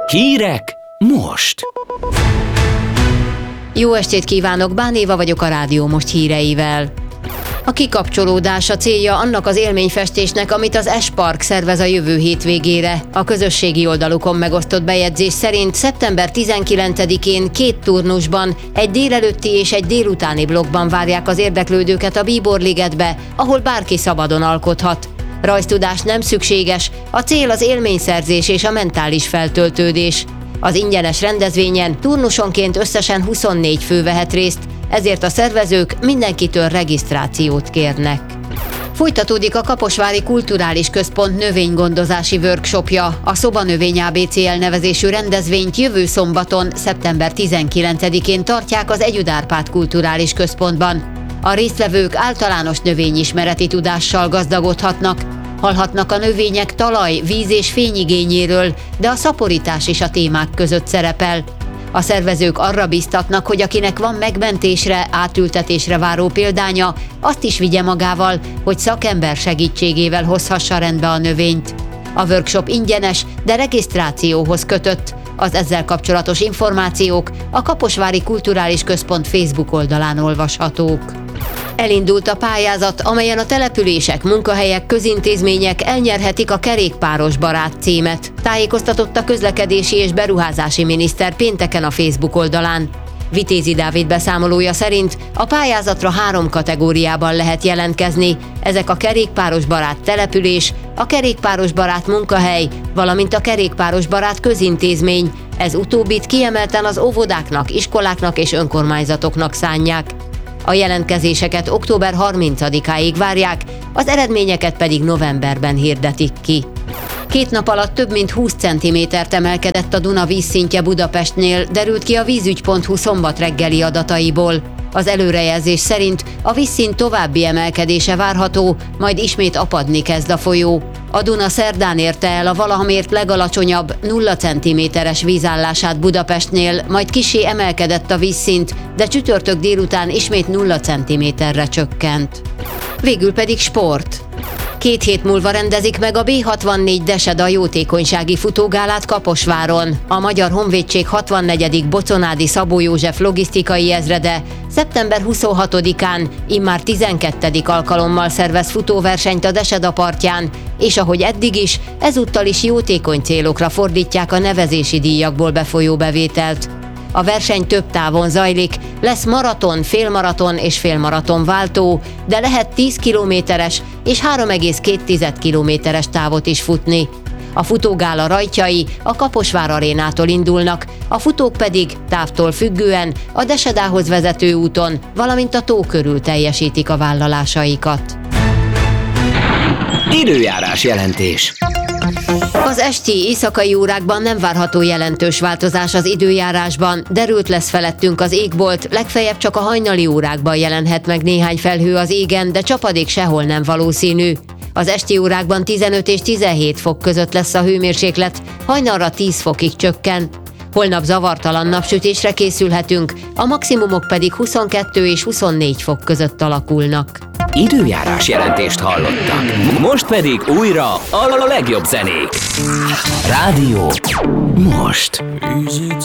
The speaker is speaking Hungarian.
Hírek most! Jó estét kívánok, Bán Éva vagyok a Rádió Most híreivel. A kikapcsolódás a célja annak az élményfestésnek, amit az S-Park szervez a jövő hétvégére. A közösségi oldalukon megosztott bejegyzés szerint szeptember 19-én 2 turnusban, egy délelőtti és egy délutáni blokkban várják az érdeklődőket a Bíborligetbe, ahol bárki szabadon alkothat. Rajztudás nem szükséges, a cél az élményszerzés és a mentális feltöltődés. Az ingyenes rendezvényen turnusonként összesen 24 fő vehet részt, ezért a szervezők mindenkitől regisztrációt kérnek. Folytatódik a Kaposvári Kulturális Központ növénygondozási workshopja. A Szobanövény ABC elnevezésű rendezvényt jövő szombaton, szeptember 19-én tartják az Együd Árpád Kulturális Központban. A résztvevők általános növényismereti tudással gazdagodhatnak, hallhatnak a növények talaj, víz és fényigényéről, de a szaporítás is a témák között szerepel. A szervezők arra biztatnak, hogy akinek van megmentésre, átültetésre váró példánya, azt is vigye magával, hogy szakember segítségével hozhassa rendbe a növényt. A workshop ingyenes, de regisztrációhoz kötött. Az ezzel kapcsolatos információk a Kaposvári Kulturális Központ Facebook oldalán olvashatók. Elindult a pályázat, amelyen a települések, munkahelyek, közintézmények elnyerhetik a kerékpáros barát címet. Tájékoztatott a közlekedési és beruházási miniszter pénteken a Facebook oldalán. Vitézi Dávid beszámolója szerint a pályázatra 3 kategóriában lehet jelentkezni. Ezek a kerékpáros barát település, a kerékpáros barát munkahely, valamint a kerékpáros barát közintézmény. Ez utóbbit kiemelten az óvodáknak, iskoláknak és önkormányzatoknak szánják. A jelentkezéseket október 30-áig várják, az eredményeket pedig novemberben hirdetik ki. 2 nap alatt több mint 20 cm-t emelkedett a Duna vízszintje Budapestnél, derült ki a vízügy.hu szombat reggeli adataiból. Az előrejelzés szerint a vízszint további emelkedése várható, majd ismét apadni kezd a folyó. A Duna szerdán érte el a valaha mért legalacsonyabb 0 cm-es vízállását Budapestnél, majd kissé emelkedett a vízszint, de csütörtök délután ismét 0 cm-re csökkent. Végül pedig sport. 2 hét múlva rendezik meg a B64 Deseda jótékonysági futógálát Kaposváron. A Magyar Honvédség 64. Boconádi Szabó József logisztikai ezrede szeptember 26-án immár 12. alkalommal szervez futóversenyt a Deseda partján, és ahogy eddig is, ezúttal is jótékony célokra fordítják a nevezési díjakból befolyó bevételt. A verseny több távon zajlik, lesz maraton, félmaraton és félmaraton váltó, de lehet 10 kilométeres és 3,2 kilométeres távot is futni. A futógála rajtjai a Kaposvár arénától indulnak, a futók pedig távtól függően a Desedához vezető úton, valamint a tó körül teljesítik a vállalásaikat. Időjárás jelentés. Az esti éjszakai órákban nem várható jelentős változás az időjárásban, derült lesz felettünk az égbolt, legfeljebb csak a hajnali órákban jelenhet meg néhány felhő az égen, de csapadék sehol nem valószínű. Az esti órákban 15 és 17 fok között lesz a hőmérséklet, hajnalra 10 fokig csökken. Holnap zavartalan napsütésre készülhetünk, a maximumok pedig 22 és 24 fok között alakulnak. Időjárás jelentést hallottak. Most pedig újra a legjobb zenék. Rádió most. Easy